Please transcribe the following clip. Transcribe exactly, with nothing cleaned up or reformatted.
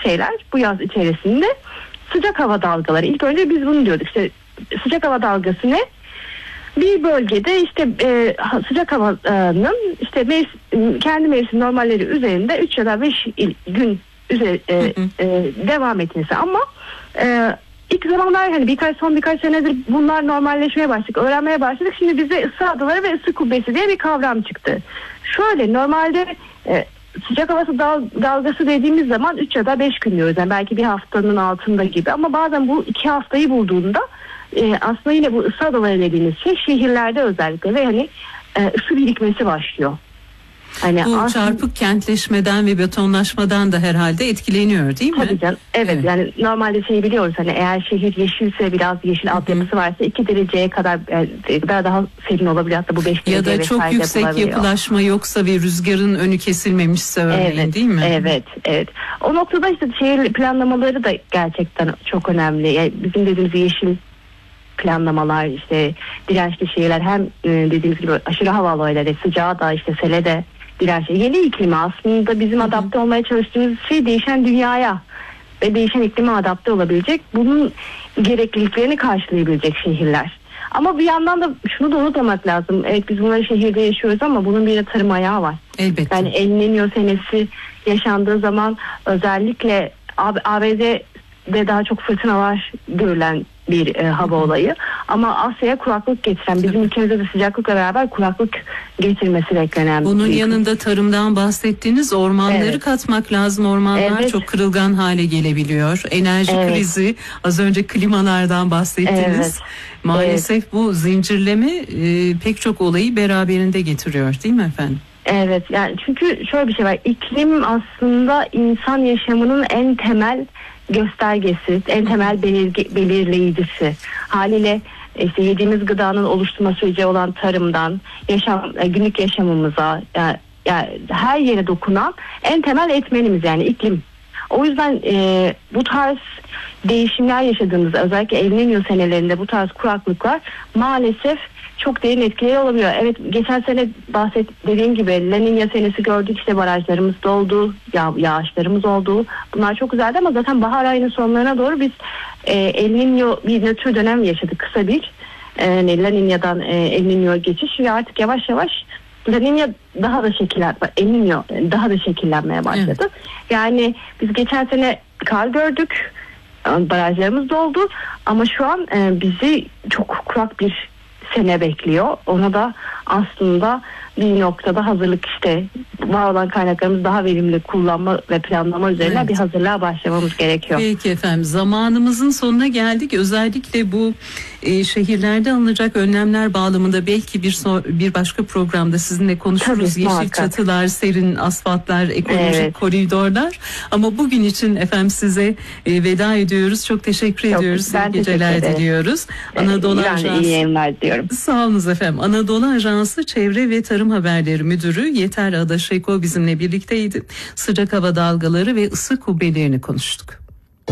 şeyler bu yaz içerisinde sıcak hava dalgaları. İlk önce biz bunu diyorduk. İşte sıcak hava dalgası ne? Bir bölgede işte e, sıcak havanın işte mevsim, kendi mevsim normalleri üzerinde üç ya da beş gün üzeri, e, e, devam etmesi. Ama e, ilk zamanlar hani birkaç son birkaç senedir bunlar normalleşmeye başladık, öğrenmeye başladık. Şimdi bize ısı adaları ve ısı kubbesi diye bir kavram çıktı. Şöyle normalde e, sıcak havası dal, dalgası dediğimiz zaman üç ya da beş gün diyoruz. Yani belki bir haftanın altında gibi, ama bazen bu iki haftayı bulduğunda e, aslında yine bu ısı adaları dediğimiz şey şehirlerde özellikle ve hani e, ısı birikmesi başlıyor. Hani bu aslında, çarpık kentleşmeden ve betonlaşmadan da herhalde etkileniyor değil mi? Tabii canım. Evet, evet. Yani normalde şeyi biliyoruz, hani eğer şehir yeşilse, biraz yeşil altyapısı varsa iki dereceye kadar daha daha serin olabilir, hatta bu beş derece ya da çok yüksek bulabiliyor. Yapılaşma yoksa ve rüzgarın önü kesilmemişse örneğin, evet, değil mi? Evet, evet. O noktada işte şehir planlamaları da gerçekten çok önemli. Yani bizim dediğimiz yeşil planlamalar, işte dirençli şehirler, hem dediğimiz gibi aşırı hava olayları, sıcağı da işte sele de dirençli. Yeni iklimi aslında bizim Hı-hı. adapte olmaya çalıştığımız şey, değişen dünyaya ve değişen iklime adapte olabilecek, bunun gerekliliklerini karşılayabilecek şehirler. Ama bir yandan da şunu da unutmamak lazım. Evet, biz bunları şehirde yaşıyoruz ama bunun bir de tarım ayağı var. Elbette. Yani El Niño senesi yaşandığı zaman özellikle A B D'de daha çok fırtınalar görülen bir e, hava Hı-hı. olayı. Ama Asya'ya kuraklık getiren, bizim Tabii. ülkemizde de sıcaklıkla beraber kuraklık getirmesi beklenen. Bunun bir yanında tarımdan bahsettiğiniz ormanları evet. katmak lazım. Ormanlar evet. çok kırılgan hale gelebiliyor. Enerji evet. krizi, az önce klimalardan bahsettiniz. Evet. Maalesef evet. bu zincirleme e, pek çok olayı beraberinde getiriyor, değil mi efendim? Evet, yani çünkü şöyle bir şey var. İklim aslında insan yaşamının en temel göstergesi, en temel belirge, belirleyicisi. Haliyle işte yediğimiz gıdanın oluşturma süreci olan tarımdan yaşam, günlük yaşamımıza, yani, yani her yere dokunan en temel etmenimiz yani iklim. O yüzden e, bu tarz değişimler yaşadığımızda, özellikle El Niño senelerinde bu tarz kuraklıklar maalesef çok derin etkileri olabiliyor. Evet, geçen sene bahset dediğim gibi La Niña senesi gördük, işte barajlarımız doldu, yağ, yağışlarımız oldu. Bunlar çok güzeldi ama zaten bahar ayının sonlarına doğru biz e, El Niño bir nötr dönem yaşadık, kısa bir e, La Niña'dan e, El Niño geçiş ve artık yavaş yavaş La Niña daha da şekiller, El Niño daha da şekillenmeye başladı. Evet. Yani biz geçen sene kar gördük, barajlarımız doldu ama şu an e, bizi çok kurak bir sene bekliyor. Ona da aslında bir noktada hazırlık, işte var olan kaynaklarımızı daha verimli kullanma ve planlama üzerine evet. bir hazırlığa başlamamız gerekiyor. Peki efendim, zamanımızın sonuna geldik. Özellikle bu e, şehirlerde alınacak önlemler bağlamında belki bir so- bir başka programda sizinle konuşuruz. Tabii, yeşil muhakkak. Çatılar, serin asfaltlar, ekolojik evet. koridorlar. Ama bugün için efendim size e, veda ediyoruz. Çok teşekkür Çok, ediyoruz. Ben geceler teşekkür diliyoruz. Anadolu ee, Ajansı. İyi yayınlar diyorum. Sağ olunuz efendim. Anadolu Ajansı Çevre ve Tarım Haberleri Müdürü Yeter Adaşeko bizimle birlikteydi. Sıcak hava dalgaları ve ısı kubbelerini konuştuk.